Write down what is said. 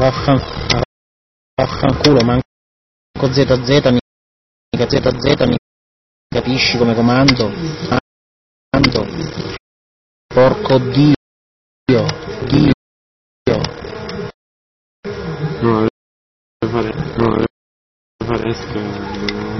vaffanculo, manco ZZ mica ZZ mi capisci come comando? Porco Dio. No, deve fare esca.